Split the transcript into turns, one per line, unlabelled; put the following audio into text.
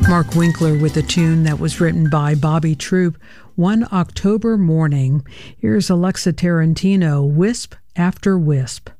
Mark Winkler with a tune that was written by Bobby Troup, One October Morning. Here's Alexa Tarantino, Wisp After Wisp.